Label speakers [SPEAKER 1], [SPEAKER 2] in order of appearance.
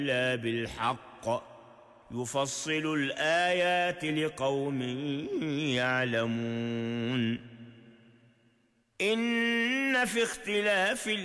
[SPEAKER 1] إلا بالحق يفصل الآيات لقوم يعلمون إن في اختلاف